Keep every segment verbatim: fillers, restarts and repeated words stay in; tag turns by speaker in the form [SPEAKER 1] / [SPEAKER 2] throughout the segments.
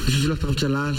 [SPEAKER 1] Jesús las trae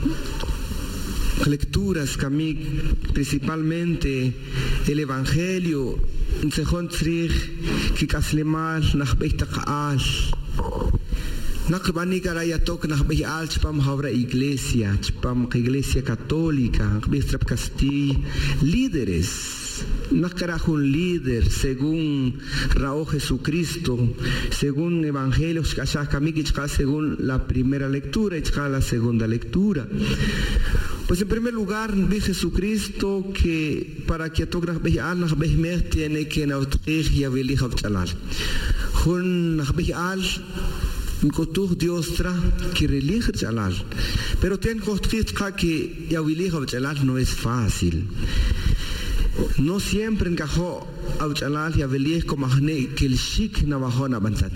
[SPEAKER 1] lecturas que a mí, principalmente el Evangelio, en sejón trich, que caslemal, nach beitakaal. Nach banigaraya tok, nach beial, chpam habra iglesia, chpam iglesia católica, bistrap Castilla, líderes. Nakarajo un líder según Raúl Jesucristo, según Evangelios, según la primera lectura y la segunda lectura. Pues en primer lugar, vi Jesucristo que para que todas las veces tiene que nautir y abelir a chalal. Jun al Dios tra que relige chalal. Pero ten que y abelir a chalal no es fácil. No siempre encajó a chalal y abelir como que el chic na bajó na banzat.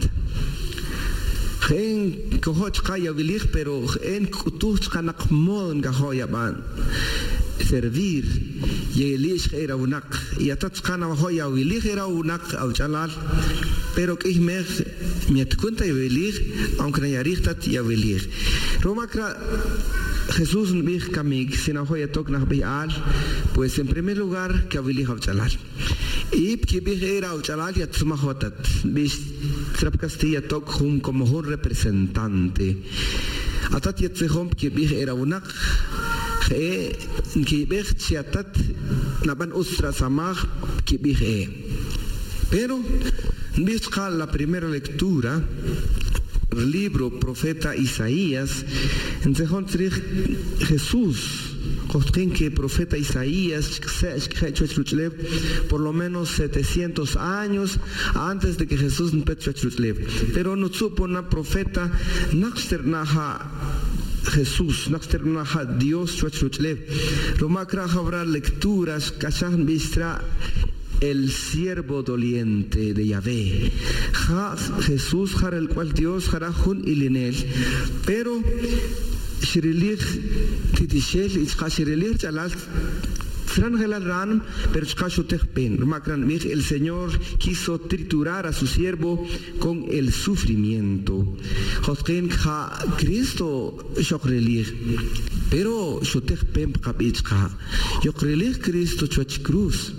[SPEAKER 1] En cojochka ya vilig, pero en kutuchka nakmon gahoya ban servir y elish era unak y atatchka na hoya vilig era unak au chalal, pero que me me cuenta ya vilig aunque na yarichtat ya vilig. Roma kra Jesús big kamig sina hoya tok na bial, pues en primer lugar que vilig au chalal. Y que era au chalal ya tsmahotat bis Trap Castilla tok hum como un representante. Atat yatzehom que big era unak que que big chiatat naban ustra samah que big. Pero visca la primera lectura el libro profeta Isaías en sejón Jesús que el profeta Isaías por lo menos setecientos años antes de que Jesús empezó. Pero no supo una profeta naha Jesús, naha Dios. Romakra habrá lecturas kashan bistra el siervo doliente de Yahvé. Jesús har el cual Dios hará jun ilinel. Pero Shirilich titishel ichka shirilich chalal fran gelal ran pero ichka shotech pen macran mich el Señor quiso triturar a su siervo con el sufrimiento hotken kha Cristo shokrelich pero shotech pen kabichka yokrelich Cristo chuach cruz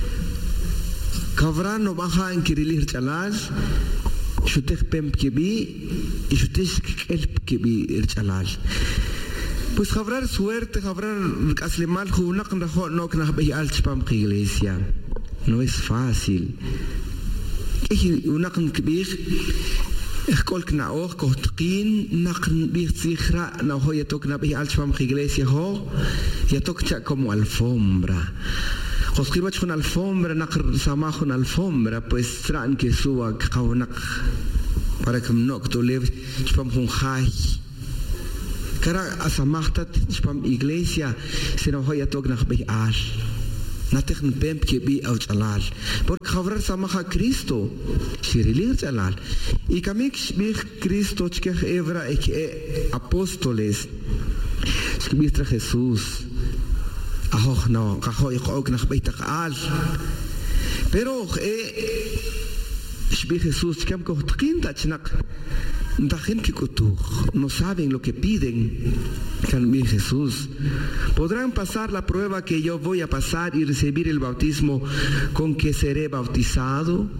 [SPEAKER 1] kavran no baja en kirilich chalal shotech pem kebi y shotech kelp kebi el chalal. Pues habrar suerte, habrar aslemal junak no no kna be alchpam iglesia. No es fácil. Ich unak kebir ich kol kna och kotkin nakn bi sikhra na hoya tok na be alchpam iglesia ho ya tok cha como alfombra. Oscriba con alfombra, nakr sama con alfombra, pues tran que suba kaunak para que no to lev chpam con khai. Cara asamachtat chpam iglesia se no hoya tok nach be al. Natech pemp que bi au chalal. Porque habrar samaha Cristo, shirilir chalal. Y kamik bi Cristo chkeh evra ek apóstoles. Chkibistra Jesús. Ahoch no, kahoy ook nach beitakal. Pero eh shbi Jesús kem ko tkinta chnak. Ndajen que no saben lo que piden. Can mi Jesús. Podrán pasar la prueba que yo voy a pasar y recibir el bautismo con que seré bautizado.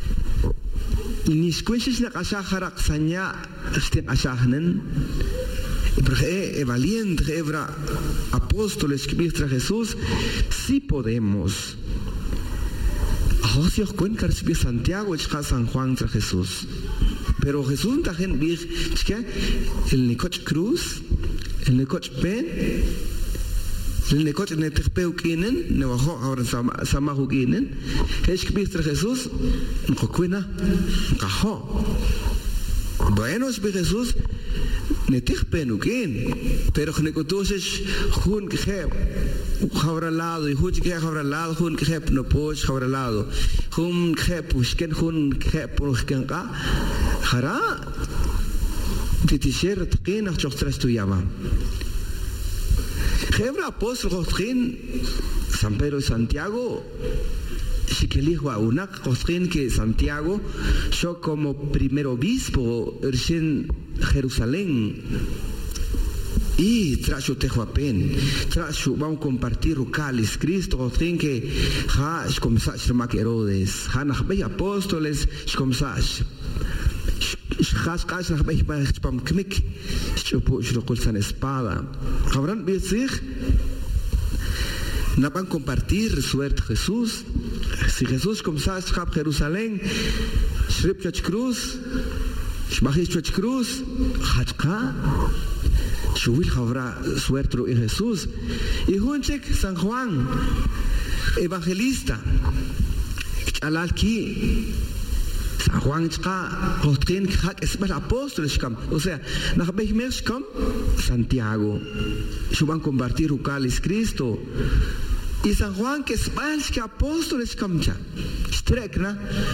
[SPEAKER 1] Ni squishes na kashaharak sanya stem ashahnen. Eh, valiente, hebra, apóstoles que viste Jesús, sí podemos. Ahora cuenta recibir Santiago y San Juan tra Jesús. Pero Jesús también dice que el Nicoch Cruz, el Nicoch Pen, el Nicoch Netepeu Kinen, ne bajó ahora Samahu Kinen, es que viste Jesús, no cuina, cajó. Bueno, es que Jesús netich penukin, pero que necotuses jun que jabra lado y jun que jabra lado jun que no poch jabra lado jun que pusken jun que pusken ka jara titisher tqin ach chostras tu yama jebra apóstol tqin San Pedro y Santiago Shikelijo a unak costrin que Santiago yo como primer obispo en Jerusalén Y tras te juapen, tras vamos a compartir rucalis Cristo, tiene que ha comenzar a Herodes, ha nachbei apóstoles, comenzar. Has cas nachbei para spam kmik, chupo chupo san espada. Habrán visto no van a compartir suerte Jesús. Si Jesús comenzó a Jerusalén, schrieb la cruz, schmachis la cruz, hachka, shubil habrá suerte en Jesús. Y junchek San Juan, evangelista, alalki, San Juan chka, hotkin hak esmal apóstoles kam. O sea, nach beimes kam Santiago. Shuban compartir rucalis Cristo. Y San Juan que es más que apóstoles camcha. Strekna.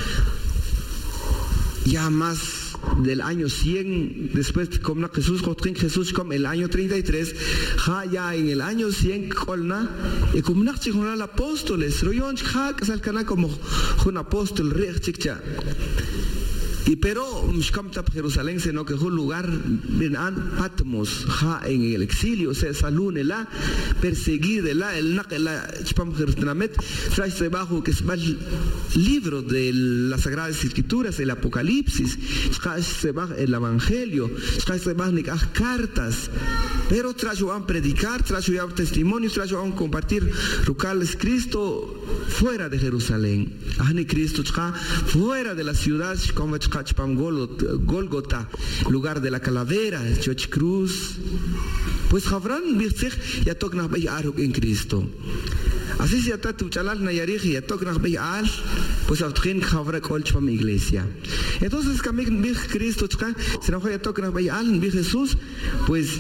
[SPEAKER 1] Ya más del año cien, después de como Jesús, Jesús como el año treinta y tres, ya en el año cien, colna, y como no se con apóstoles, royon chak, salcana como un apóstol rey chicha. Y pero Mshkamta Jerusalén, sino que es un lugar en Patmos, ja, en el exilio, o sea, salune la, perseguida la, el nak la chpam Jerusalén, trae debajo que es el libro de las Sagradas Escrituras, el Apocalipsis, trae debajo el Evangelio, trae debajo las cartas, pero trae a predicar, trae a testimonios, trae a compartir rucales Cristo fuera de Jerusalén, Ahni Cristo fuera de la ciudad, como Golgota, lugar de la calavera, Church Cruz. Pues Javran Birchech ya toca nach bei Aruk en Cristo. Así se ata tu chalal na yariji ya toca nach bei Al, pues autrin Javra colch para mi iglesia. Entonces camig bir Cristo chka, se no ya toca nach bei Al, bir Jesús, pues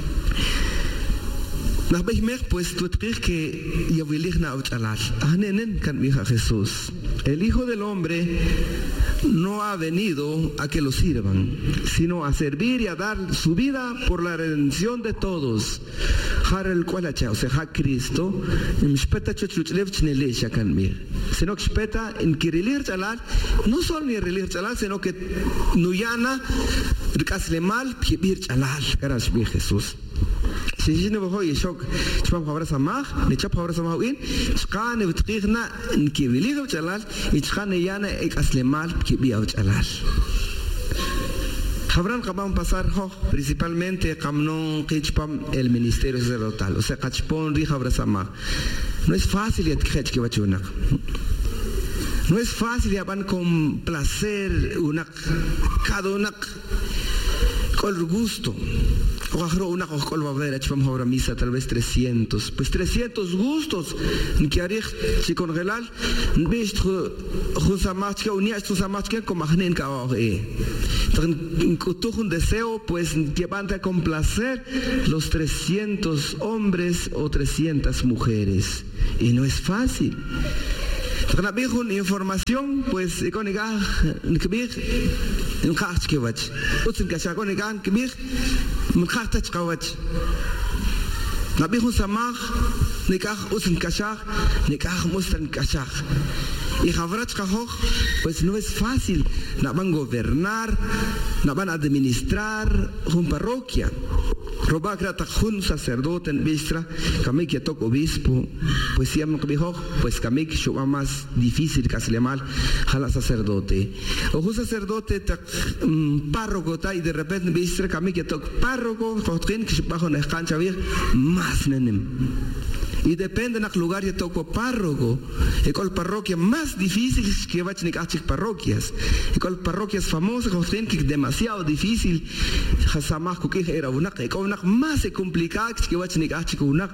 [SPEAKER 1] nach bei mer pues tu trich que ya wilich na chalal. Ahnenen kan mi Jesús. El Hijo del Hombre no ha venido a que lo sirvan, sino a servir y a dar su vida por la redención de todos. Har el cual o sea, ha Cristo, speta chuchlev chnelesha kanmir. Sino que speta en kirilir chalal, no solo ni relir chalal, sino que nuyana rikasle mal pibir chalal, caras bi Jesús. Si si no voy a shock, chpam khabra samah, ni chap khabra samah in, chqan betqigna in kibilig chalal, y chqan yana ek aslemal kibi chalal. Habrán acabado de pasar principalmente camno kichpam el ministerio sacerdotal, o sea, kachpon ri khabra samah. No es fácil et khech que bachunak. No es fácil ya van con placer unak cada unak con gusto. Una coscol va a ver, vamos ahora misa, tal vez trescientos. Pues trescientos gustos. Que haría si con relal, ves Jusamachka, unías Jusamachka con Magnen Kaoe. Tú un deseo, pues que van a complacer los trescientos hombres o trescientas mujeres. Y no es fácil. Tras una información, pues icónica, kbir, un kach kewach. Utsin kasha icónica, kbir, un kach tach kawach. Nabihun samach, nikach utsin kasha, nikach mustan kasha. Y Javrach Kajoj, pues no es fácil, no van a gobernar, no van a administrar una parroquia. Roba grata un sacerdote en Bistra, Kamik ya toca obispo, pues si llaman Kabijoj, pues Kamik va más difícil que hacerle mal a la sacerdote. O un sacerdote um, párroco, y de repente Bistra, Kamik ya toca párroco, Jotkin, que se bajo en la cancha, más nenem. Y depende del lugar que toco párroco. Y con parroquia más difícil que va a tener que parroquias. Y con parroquias famosas que es demasiado difícil. Que era una que con una más complicada que va a tener que una.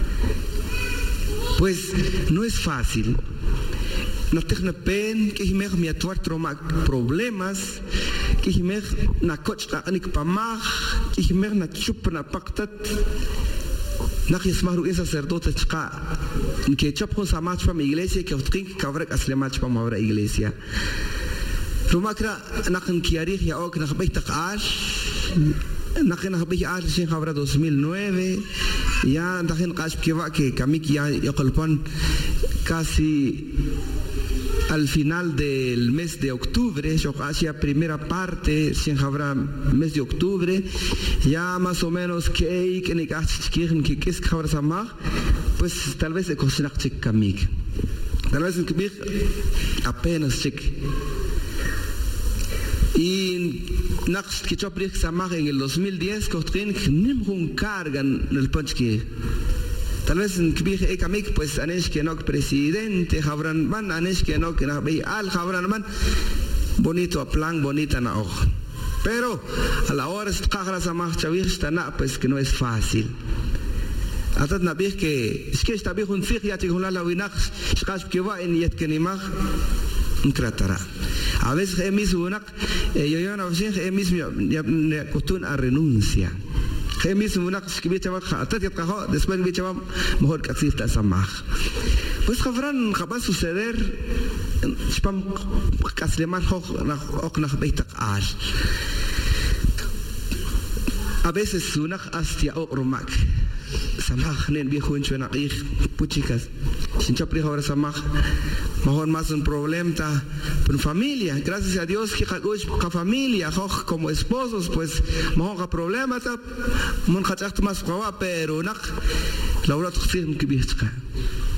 [SPEAKER 1] Pues no es fácil. No tengo pen que me me atuar trauma problemas. Que me na coach na pamag. Que me na chup na pactat. Naquis maru es sacerdote chica que chapon samach para mi iglesia que otrin kavrek aslemach para mi iglesia. Rumakra nakin kiarich ya ok nakbeit taqal nakin nakbeit al sin khavra dos mil nueve ya nakin qash kiwa que kamik ya yaqalpan casi al final del mes de octubre, yo hacia primera parte, sin habrá mes de octubre, ya más o menos que que ni que que es habrá samar, pues tal vez se cocina chic camig, tal vez que apenas chic. Y nax que yo prix samar en el dos mil diez, costrin nim un cargan el punch que tal vez en Kibir Ekamik, pues Anesh Kenok presidente, Javran Man, Anesh Kenok, Al Javran Man, bonito a plan, bonita na hoja. Pero a la hora es Kagras a más Chavistana, pues que no es fácil. Atat Nabir que es que está bien un fijo, ya te digo la Winax, Shkash que va en Yet Kenimag, un cratara. A veces he mismo una, yo yo no sé, he mismo ya costun a renuncia. He mismo una que vi chaval, hasta que cajó, después vi chaval, mejor que así está samaj. Pues Javran, capaz suceder, spam, casleman, hoch, nach, hoch nach Beitak al. A veces una hasta o rumak. Samaj, nen viejo en chuena ik, puchicas. Sin chapri ahora samaj. Mejor más un problema ta con familia. Gracias a Dios que con familia, como esposos, pues mejor problema ta, mon khachakt más qawa pero nak, la verdad que sí que